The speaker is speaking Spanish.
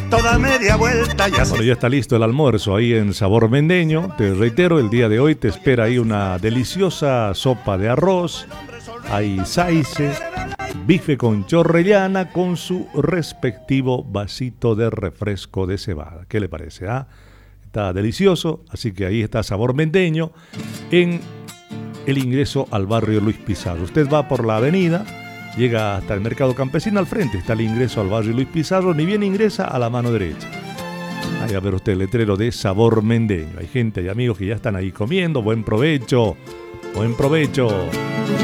toda media vuelta y así. Bueno, ya está listo el almuerzo ahí en Sabor Mendeño. Te reitero, el día de hoy te espera ahí una deliciosa sopa de arroz. Hay saice, bife con chorrellana con su respectivo vasito de refresco de cebada. ¿Qué le parece? Está delicioso, así que ahí está Sabor Mendeño en el ingreso al barrio Luis Pizarro. Usted va por la avenida, llega hasta el Mercado Campesino, al frente está el ingreso al barrio Luis Pizarro, ni bien ingresa a la mano derecha. Ahí va a ver usted el letrero de Sabor Mendeño. Hay gente y amigos que ya están ahí comiendo. Buen provecho, buen provecho.